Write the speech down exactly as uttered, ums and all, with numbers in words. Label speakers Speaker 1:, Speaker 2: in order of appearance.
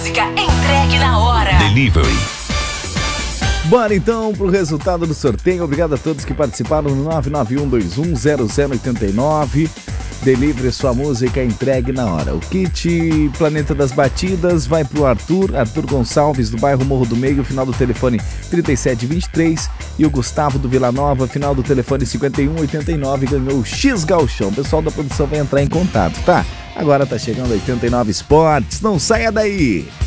Speaker 1: música entregue na hora.
Speaker 2: Delivery.
Speaker 3: Bora então pro resultado do sorteio. Obrigado a todos que participaram no nove nove um dois um zero zero oito nove. Delivery, sua música entregue na hora. O kit Planeta das Batidas vai pro Arthur, Arthur Gonçalves, do bairro Morro do Meio, final do telefone trinta e sete vinte e três. E o Gustavo do Vila Nova, final do telefone cinquenta e um oitenta e nove, ganhou o X Gauchão. O pessoal da produção vai entrar em contato, tá? Agora tá chegando oitenta e nove Esportes, não saia daí!